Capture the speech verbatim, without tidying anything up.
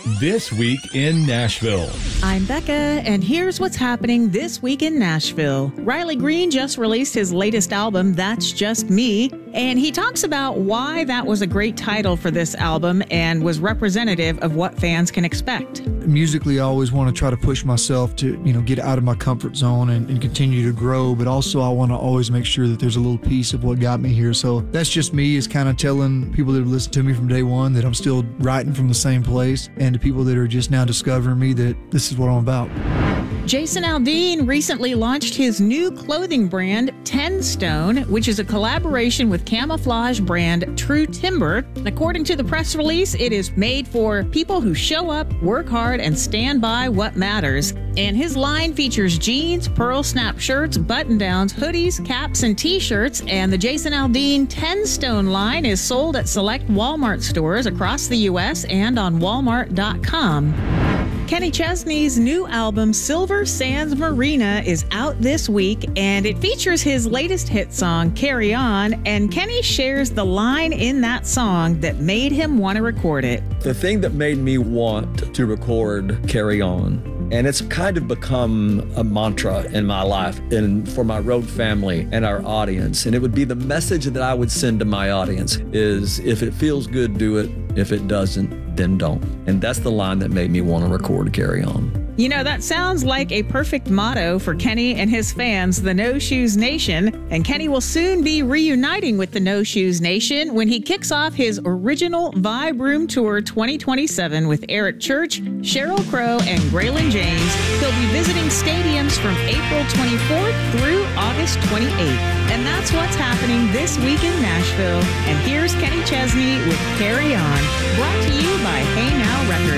This Week in Nashville. I'm Becca, and here's what's happening this week in Nashville. Riley Green just released his latest album, That's Just Me, and he talks about why that was a great title for this album and was representative of what fans can expect. Musically, I always want to try to push myself to, you know, get out of my comfort zone and, and continue to grow, but also I want to always make sure that there's a little piece of what got me here. So That's Just Me is kind of telling people that have listened to me from day one that I'm still writing from the same place, and to people that are just now discovering me that this is what I'm about. Jason Aldean recently launched his new clothing brand, Ten Stone, which is a collaboration with camouflage brand True Timber. According to the press release, it is made for people who show up, work hard, and stand by what matters. And his line features jeans, pearl snap shirts, button-downs, hoodies, caps, and t-shirts. And the Jason Aldean Ten Stone line is sold at select Walmart stores across the U S and on walmart dot com. Kenny Chesney's new album, Silver Sands Marina, is out this week, and it features his latest hit song, Carry On, and Kenny shares the line in that song that made him want to record it. The thing that made me want to record Carry On, and it's kind of become a mantra in my life and for my road family and our audience, and it would be the message that I would send to my audience is, if it feels good, do it. If it doesn't, then don't. And that's the line that made me want to record Carry On. You know, that sounds like a perfect motto for Kenny and his fans, the No Shoes Nation. And Kenny will soon be reuniting with the No Shoes Nation when he kicks off his original Vibe Room Tour twenty twenty-seven with Eric Church, Sheryl Crow, and Braylon James. He'll be visiting stadiums from April twenty-fourth through August twenty-eighth. And that's what's happening this week in Nashville. And here's Kenny Chesney with Carry On, brought to you by